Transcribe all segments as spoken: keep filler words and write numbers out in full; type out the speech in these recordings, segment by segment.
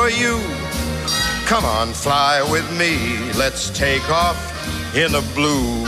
for you. Come on, fly with me. Let's take off in the blue.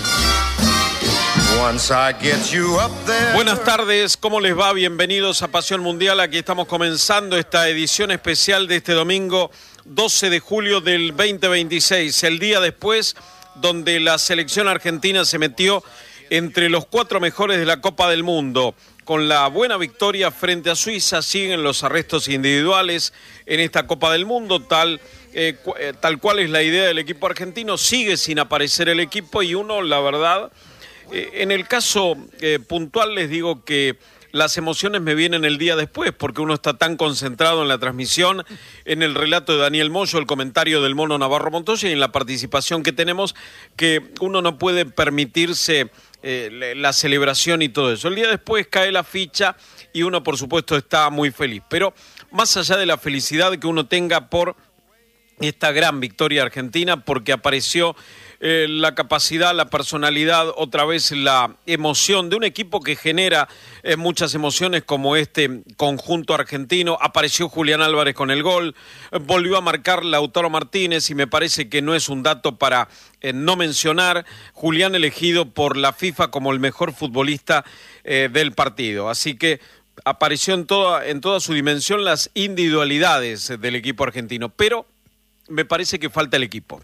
Once I get you up there. Buenas tardes, ¿cómo les va? Bienvenidos a Pasión Mundial. Aquí estamos comenzando esta edición especial de este domingo doce de julio del veinte veintiséis, el día después donde la selección argentina se metió entre los cuatro mejores de la Copa del Mundo. Con la buena victoria frente a Suiza, siguen los arrestos individuales en esta Copa del Mundo, tal, eh, cu- eh, tal cual es la idea del equipo argentino. Sigue sin aparecer el equipo y uno, la verdad, eh, en el caso eh, puntual les digo que las emociones me vienen el día después, porque uno está tan concentrado en la transmisión, en el relato de Daniel Moyo, el comentario del Mono Navarro Montoya y en la participación que tenemos, que uno no puede permitirse eh, la celebración y todo eso. El día después cae la ficha y uno, por supuesto, está muy feliz. Pero más allá de la felicidad que uno tenga por esta gran victoria argentina, porque apareció eh, la capacidad, la personalidad, otra vez la emoción de un equipo que genera eh, muchas emociones como este conjunto argentino. Apareció Julián Álvarez con el gol, eh, volvió a marcar Lautaro Martínez y me parece que no es un dato para eh, no mencionar. Julián elegido por la FIFA como el mejor futbolista eh, del partido, así que apareció en toda, en toda su dimensión las individualidades del equipo argentino, pero me parece que falta el equipo.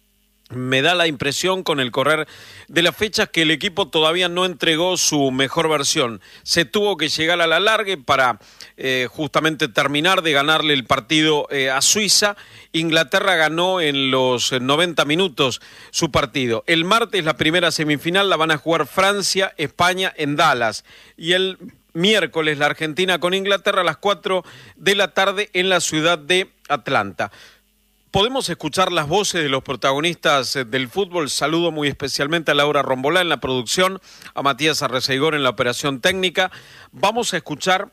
Me da la impresión con el correr de las fechas que el equipo todavía no entregó su mejor versión. Se tuvo que llegar a la largue para eh, justamente terminar de ganarle el partido eh, a Suiza. Inglaterra ganó en los noventa minutos su partido. El martes la primera semifinal la van a jugar Francia, España en Dallas. Y el miércoles la Argentina con Inglaterra a las cuatro de la tarde en la ciudad de Atlanta. Podemos escuchar las voces de los protagonistas del fútbol. Saludo muy especialmente a Laura Rombolá en la producción, a Matías Arreceigor en la operación técnica. Vamos a escuchar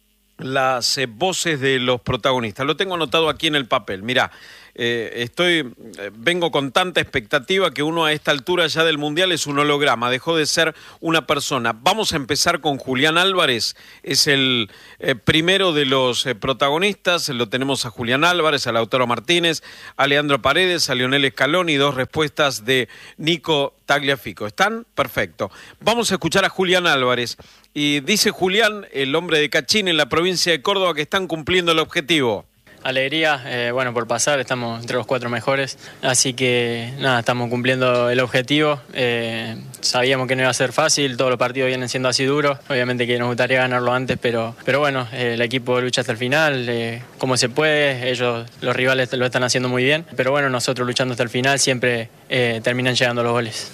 las eh, voces de los protagonistas. Lo tengo anotado aquí en el papel. Mirá, eh, estoy, eh, vengo con tanta expectativa que uno a esta altura ya del Mundial es un holograma, dejó de ser una persona. Vamos a empezar con Julián Álvarez, es el eh, primero de los eh, protagonistas. Lo tenemos a Julián Álvarez, a Lautaro Martínez, a Leandro Paredes, a Lionel Scaloni, dos respuestas de Nico Tagliafico. ¿Están? Perfecto. Vamos a escuchar a Julián Álvarez. Y dice Julián, el hombre de Cachín en la provincia de Córdoba, que están cumpliendo el objetivo. Alegría, eh, bueno, por pasar, estamos entre los cuatro mejores, así que nada, estamos cumpliendo el objetivo. Eh, sabíamos que no iba a ser fácil, todos los partidos vienen siendo así duros, obviamente que nos gustaría ganarlo antes, pero, pero bueno, eh, el equipo lucha hasta el final, eh, como se puede, ellos, los rivales lo están haciendo muy bien, pero bueno, nosotros luchando hasta el final siempre eh, terminan llegando los goles.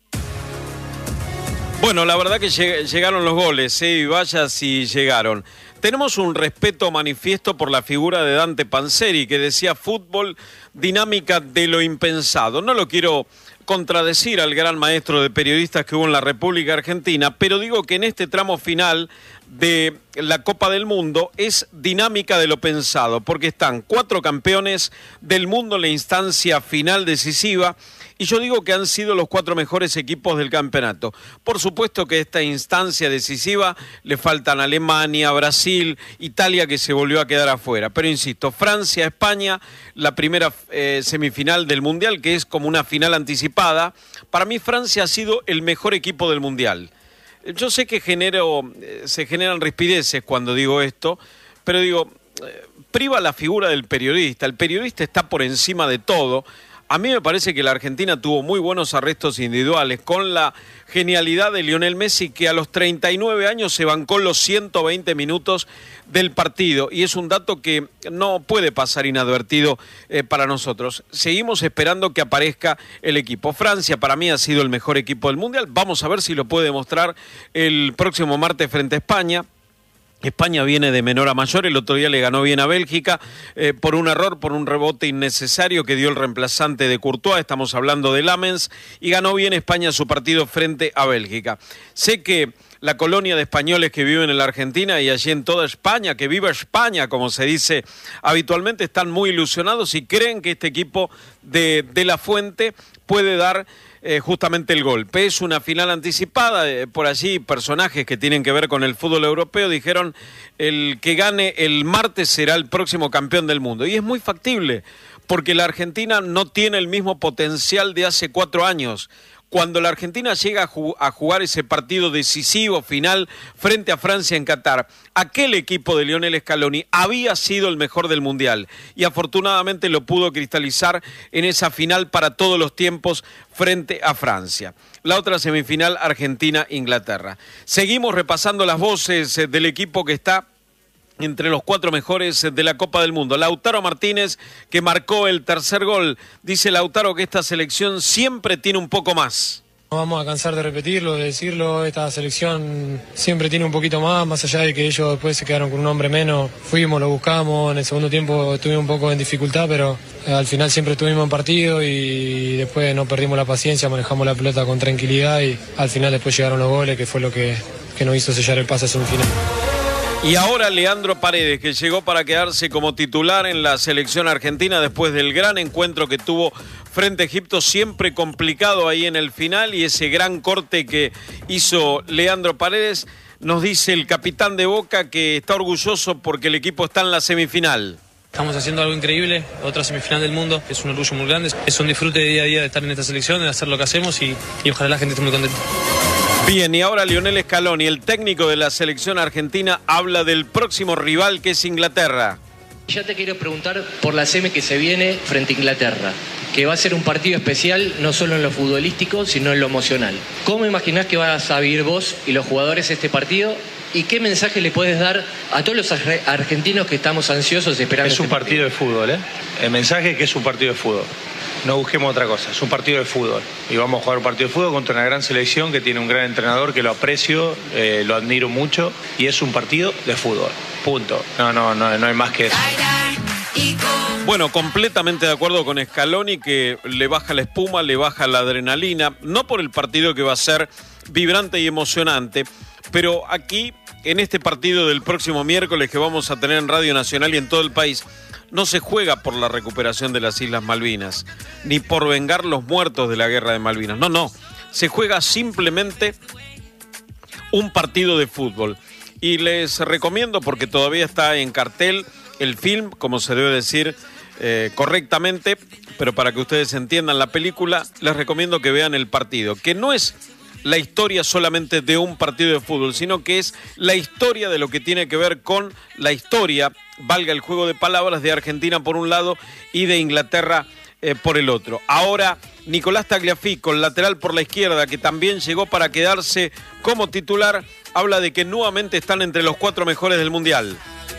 Bueno, la verdad que llegaron los goles, ¿eh? Y vaya si llegaron. Tenemos un respeto manifiesto por la figura de Dante Panzeri, que decía fútbol, dinámica de lo impensado. No lo quiero contradecir al gran maestro de periodistas que hubo en la República Argentina, pero digo que en este tramo final de la Copa del Mundo es dinámica de lo pensado, porque están cuatro campeones del mundo en la instancia final decisiva, y yo digo que han sido los cuatro mejores equipos del campeonato. Por supuesto que esta instancia decisiva le faltan Alemania, Brasil, Italia, que se volvió a quedar afuera. Pero insisto, Francia, España, la primera eh, semifinal del Mundial, que es como una final anticipada. Para mí Francia ha sido el mejor equipo del Mundial. Yo sé que genero, eh, se generan rispideces cuando digo esto, pero digo, eh, priva la figura del periodista. El periodista está por encima de todo. A mí me parece que la Argentina tuvo muy buenos arrestos individuales, con la genialidad de Lionel Messi, que a los treinta y nueve años se bancó los ciento veinte minutos del partido, y es un dato que no puede pasar inadvertido eh, para nosotros. Seguimos esperando que aparezca el equipo. Francia para mí ha sido el mejor equipo del Mundial. Vamos a ver si lo puede demostrar el próximo martes frente a España. España viene de menor a mayor, el otro día le ganó bien a Bélgica eh, por un error, por un rebote innecesario que dio el reemplazante de Courtois, estamos hablando de Lamens, y ganó bien España su partido frente a Bélgica. Sé que la colonia de españoles que viven en la Argentina y allí en toda España, que viva España, como se dice habitualmente, están muy ilusionados y creen que este equipo de, de La Fuente puede dar eh, justamente el golpe. Es una final anticipada, eh, por allí personajes que tienen que ver con el fútbol europeo dijeron el que gane el martes será el próximo campeón del mundo. Y es muy factible, porque la Argentina no tiene el mismo potencial de hace cuatro años. Cuando la Argentina llega a, jug- a jugar ese partido decisivo final frente a Francia en Qatar, aquel equipo de Lionel Scaloni había sido el mejor del Mundial y afortunadamente lo pudo cristalizar en esa final para todos los tiempos frente a Francia. La otra semifinal, Argentina-Inglaterra. Seguimos repasando las voces eh, del equipo que está entre los cuatro mejores de la Copa del Mundo. Lautaro Martínez, que marcó el tercer gol. Dice Lautaro que esta selección siempre tiene un poco más. No vamos a cansar de repetirlo, de decirlo. Esta selección siempre tiene un poquito más, más allá de que ellos después se quedaron con un hombre menos. Fuimos, lo buscamos, en el segundo tiempo estuvimos un poco en dificultad, pero al final siempre estuvimos en partido y después no perdimos la paciencia, manejamos la pelota con tranquilidad y al final después llegaron los goles, que fue lo que, que nos hizo sellar el pase a semifinal. Y ahora Leandro Paredes, que llegó para quedarse como titular en la selección argentina después del gran encuentro que tuvo frente a Egipto, siempre complicado ahí en el final, y ese gran corte que hizo Leandro Paredes. Nos dice el capitán de Boca que está orgulloso porque el equipo está en la semifinal. Estamos haciendo algo increíble, otra semifinal del mundo, es un orgullo muy grande, es un disfrute de día a día de estar en esta selección, de hacer lo que hacemos y, y ojalá la gente esté muy contenta. Bien, y ahora Lionel Scaloni, el técnico de la selección argentina, habla del próximo rival que es Inglaterra. Ya te quiero preguntar por la semi que se viene frente a Inglaterra, que va a ser un partido especial no solo en lo futbolístico, sino en lo emocional. ¿Cómo imaginás que vas a vivir vos y los jugadores este partido? ¿Y qué mensaje le puedes dar a todos los argentinos que estamos ansiosos esperando? Es un este partido de fútbol, ¿eh? El mensaje es que es un partido de fútbol. No busquemos otra cosa, es un partido de fútbol. Y vamos a jugar un partido de fútbol contra una gran selección que tiene un gran entrenador que lo aprecio, eh, lo admiro mucho. Y es un partido de fútbol. Punto. No, no, no, no hay más que eso. Bueno, completamente de acuerdo con Scaloni, que le baja la espuma, le baja la adrenalina, no por el partido que va a ser vibrante y emocionante, pero aquí, en este partido del próximo miércoles que vamos a tener en Radio Nacional y en todo el país, no se juega por la recuperación de las Islas Malvinas, ni por vengar los muertos de la Guerra de Malvinas. No, no, se juega simplemente un partido de fútbol. Y les recomiendo, porque todavía está en cartel el film, como se debe decir eh, correctamente, pero para que ustedes entiendan la película, les recomiendo que vean el partido, que no es la historia solamente de un partido de fútbol, sino que es la historia de lo que tiene que ver con la historia, valga el juego de palabras, de Argentina por un lado y de Inglaterra eh, por el otro. Ahora, Nicolás Tagliafico, el lateral por la izquierda, que también llegó para quedarse como titular, habla de que nuevamente están entre los cuatro mejores del Mundial.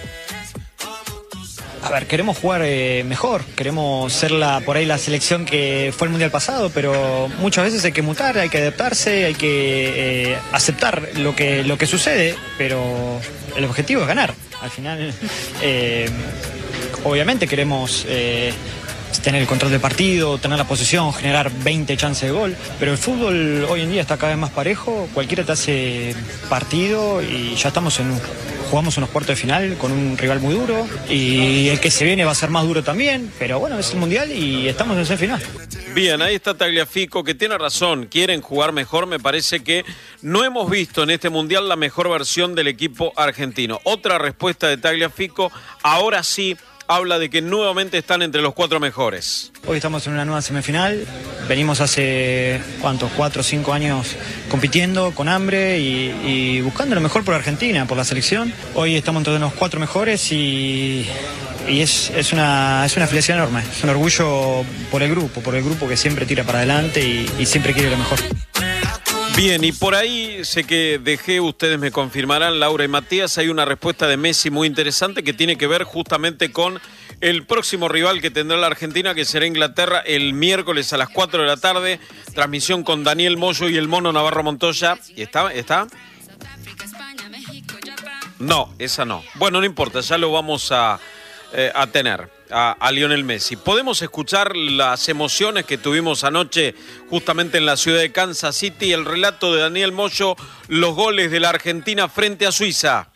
A ver, queremos jugar eh, mejor, queremos ser la por ahí la selección que fue el Mundial pasado, pero muchas veces hay que mutar, hay que adaptarse, hay que eh, aceptar lo que, lo que sucede, pero el objetivo es ganar. Al final, eh, obviamente queremos eh, tener el control del partido, tener la posesión, generar veinte chances de gol, pero el fútbol hoy en día está cada vez más parejo, cualquiera te hace partido y ya estamos en un... Jugamos unos cuartos de final con un rival muy duro y el que se viene va a ser más duro también, pero bueno, es el Mundial y estamos en semifinal. Bien, ahí está Tagliafico, que tiene razón, quieren jugar mejor. Me parece que no hemos visto en este Mundial la mejor versión del equipo argentino. Otra respuesta de Tagliafico, ahora sí habla de que nuevamente están entre los cuatro mejores. Hoy estamos en una nueva semifinal, venimos hace, ¿cuántos? Cuatro o cinco años compitiendo con hambre y, y buscando lo mejor por Argentina, por la selección. Hoy estamos entre los cuatro mejores y, y es, es, una, es una felicidad enorme, es un orgullo por el grupo, por el grupo que siempre tira para adelante y, y siempre quiere lo mejor. Bien, y por ahí sé que dejé, ustedes me confirmarán, Laura y Matías, hay una respuesta de Messi muy interesante que tiene que ver justamente con el próximo rival que tendrá la Argentina, que será Inglaterra, el miércoles a las cuatro de la tarde, transmisión con Daniel Moyo y el Mono Navarro Montoya. ¿Y está? ¿Está? No, esa no. Bueno, no importa, ya lo vamos a, eh, a tener a, a Lionel Messi. Podemos escuchar las emociones que tuvimos anoche justamente en la ciudad de Kansas City, el relato de Daniel Moyo, los goles de la Argentina frente a Suiza.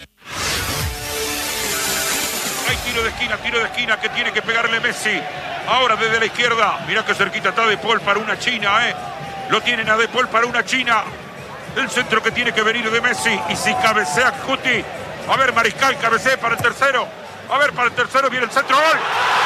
Hay tiro de esquina, tiro de esquina que tiene que pegarle Messi. Ahora desde la izquierda, mirá que cerquita está De Paul para una China, ¿eh? Lo tienen a De Paul para una China. El centro que tiene que venir de Messi. Y si cabecea Cuti. A ver, Mariscal, cabecea para el tercero. A ver, para el tercero viene el centro. ¡Gol!